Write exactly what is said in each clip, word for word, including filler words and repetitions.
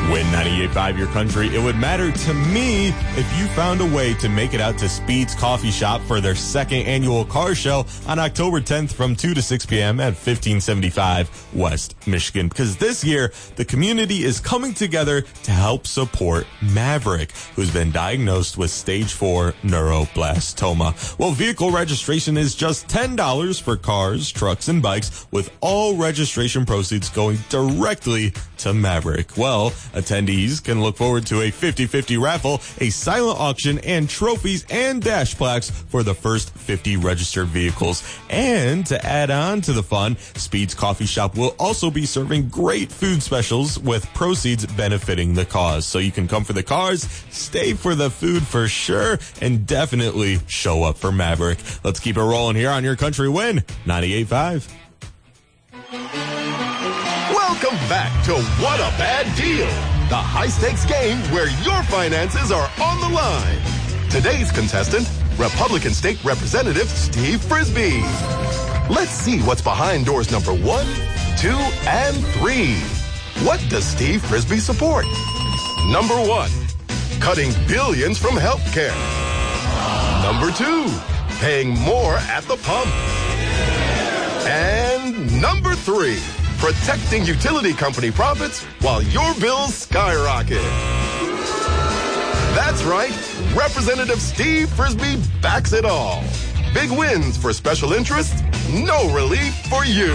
Win ninety-eight point five Your Country. It would matter to me if you found a way to make it out to Speed's Coffee Shop for their second annual car show on October tenth from two to six p.m. at fifteen seventy-five West Michigan. Because this year, the community is coming together to help support Maverick, who's been diagnosed with stage four neuroblastoma. Well, vehicle registration is just ten dollars for cars, trucks, and bikes, with all registration proceeds going directly to Maverick. Well, attendees can look forward to a fifty-fifty raffle, a silent auction, and trophies and dash plaques for the first fifty registered vehicles. And to add on to the fun, Speed's Coffee Shop will also be serving great food specials with proceeds benefiting the cause. So you can come for the cars, stay for the food for sure, and definitely show up for Maverick. Let's keep it rolling here on Your Country Win ninety-eight point five. Welcome back to What a Bad Deal, the high-stakes game where your finances are on the line. Today's contestant, Republican State Representative Steve Frisbee. Let's see what's behind doors number one, two, and three. What does Steve Frisbee support? Number one, cutting billions from healthcare. Number two, paying more at the pump. And number three, protecting utility company profits while your bills skyrocket. That's right. Representative Steve Frisbee backs it all. Big wins for special interests, no relief for you.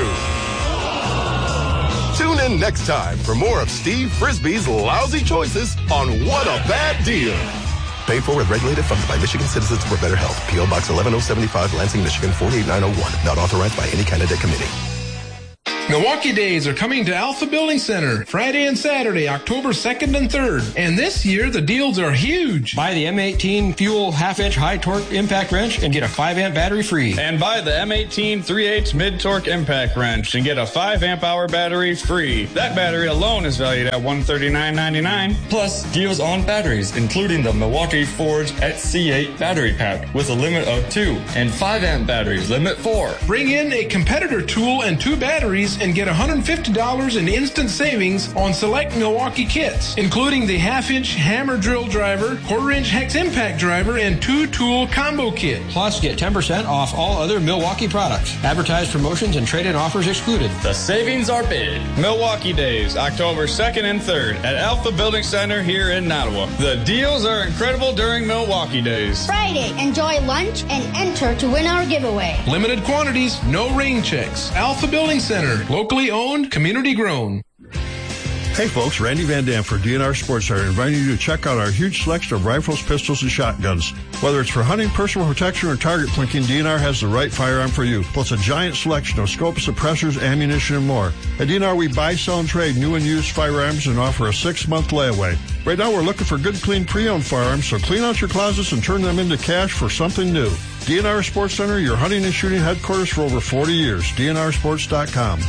Tune in next time for more of Steve Frisbee's lousy choices on What a Bad Deal. Paid for with regulated funds by Michigan Citizens for Better Health. P O Box eleven oh seventy-five, Lansing, Michigan four eight nine oh one. Not authorized by any candidate committee. Milwaukee Days are coming to Alpha Building Center Friday and Saturday, October second and third. And this year, the deals are huge. Buy the M eighteen Fuel half-inch high-torque impact wrench and get a five amp battery free. And buy the M eighteen three eighths mid-torque impact wrench and get a five amp hour battery free. That battery alone is valued at one hundred thirty-nine ninety-nine. Plus, deals on batteries, including the Milwaukee Forge X C eight battery pack with a limit of two and five amp batteries, limit four. Bring in a competitor tool and two batteries and get one hundred fifty dollars in instant savings on select Milwaukee kits, including the half-inch hammer drill driver, quarter-inch hex impact driver, and two-tool combo kit. Plus, get ten percent off all other Milwaukee products. Advertised promotions and trade-in offers excluded. The savings are big. Milwaukee Days, October second and third at Alpha Building Center here in Nottawa. The deals are incredible during Milwaukee Days. Friday, enjoy lunch and enter to win our giveaway. Limited quantities, no rain checks. Alpha Building Center, locally owned, community grown. Hey folks, Randy Van Dam for D N R Sports Center inviting you to check out our huge selection of rifles, pistols, and shotguns. Whether it's for hunting, personal protection, or target plinking, D N R has the right firearm for you, plus a giant selection of scopes, suppressors, ammunition, and more. At D N R, we buy, sell, and trade new and used firearms and offer a six-month layaway. Right now, we're looking for good, clean, pre-owned firearms, so clean out your closets and turn them into cash for something new. D N R Sports Center, your hunting and shooting headquarters for over forty years. D N R sports dot com.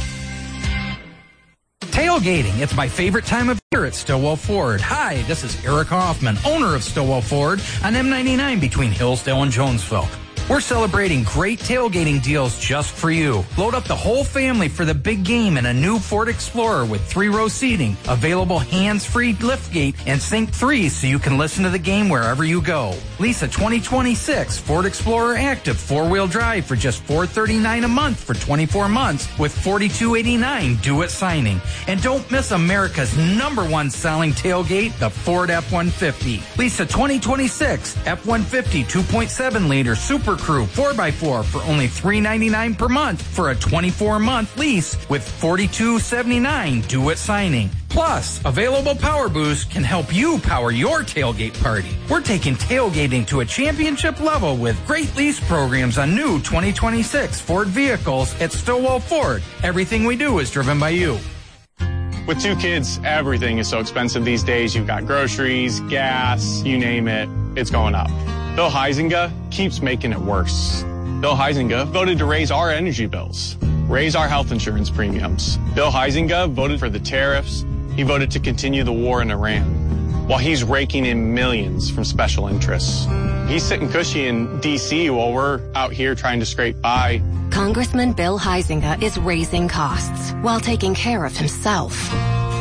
Tailgating. It's my favorite time of year at Stillwell Ford. Hi, this is Eric Hoffman, owner of Stillwell Ford on M ninety-nine between Hillsdale and Jonesville. We're celebrating great tailgating deals just for you. Load up the whole family for the big game in a new Ford Explorer with three-row seating, available hands-free liftgate, and Sync three so you can listen to the game wherever you go. Lease a twenty twenty-six Ford Explorer Active four-wheel drive for just four hundred thirty-nine dollars a month for twenty-four months with forty-two eighty-nine due at signing. And don't miss America's number one selling tailgate, the Ford F one fifty. Lease a twenty twenty-six F one fifty two point seven liter Super Crew four by four for only three hundred ninety-nine dollars per month for a twenty-four month lease with forty-two seventy-nine due at signing. Plus, available Power Boost can help you power your tailgate party. We're taking tailgating to a championship level with great lease programs on new twenty twenty-six Ford vehicles at Stillwell Ford. Everything we do is driven by you. With two kids, everything is so expensive these days. You've got groceries, gas, you name it, it's going up. Bill Huizenga keeps making it worse. Bill Huizenga voted to raise our energy bills, raise our health insurance premiums. Bill Huizenga voted for the tariffs. He voted to continue the war in Iran, while he's raking in millions from special interests. He's sitting cushy in D C while we're out here trying to scrape by. Congressman Bill Huizenga is raising costs while taking care of himself.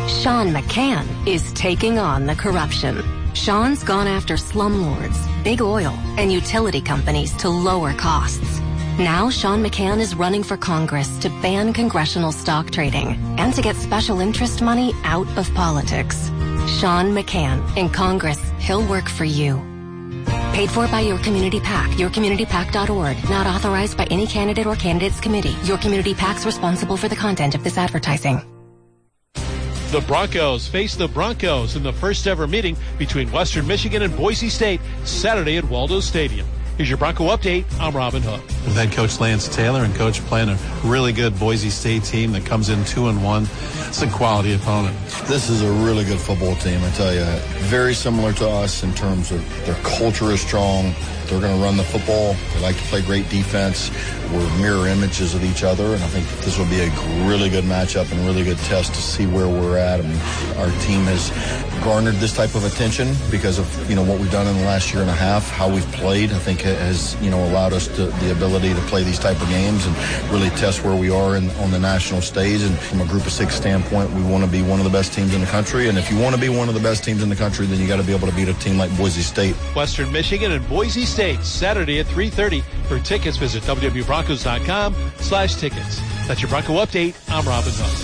Sean McCann is taking on the corruption. Sean's gone after slumlords, big oil, and utility companies to lower costs. Now Sean McCann is running for Congress to ban congressional stock trading and to get special interest money out of politics. Sean McCann in Congress, he'll work for you. Paid for by Your Community PAC, your community pac dot org. Not authorized by any candidate or candidates committee. Your Community PAC's responsible for the content of this advertising. The Broncos face the Broncos in the first ever meeting between Western Michigan and Boise State Saturday at Waldo Stadium. Here's your Bronco update. I'm Robin Hood. With head coach Lance Taylor and coach playing a really good Boise State team that comes in two and one. It's a quality opponent. This is a really good football team, I tell you. Very similar to us in terms of their culture is strong. They're going to run the football. They like to play great defense. We're mirror images of each other, and I think this will be a really good matchup and really good test to see where we're at. I mean, our team has garnered this type of attention because of, you know, what we've done in the last year and a half, how we've played. I think has, you know, allowed us to, the ability to play these type of games and really test where we are in, on the national stage. And from a group of six standpoint, we want to be one of the best teams in the country. And if you want to be one of the best teams in the country, then you got to be able to beat a team like Boise State. Western Michigan and Boise State, Saturday at three thirty. For tickets, visit w w w broncos dot com slash tickets. That's your Bronco update. I'm Robin Hood.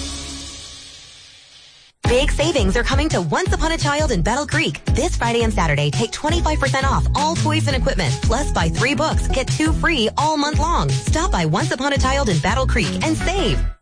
Big savings are coming to Once Upon a Child in Battle Creek. This Friday and Saturday, take twenty-five percent off all toys and equipment. Plus, buy three books, get two free all month long. Stop by Once Upon a Child in Battle Creek and save.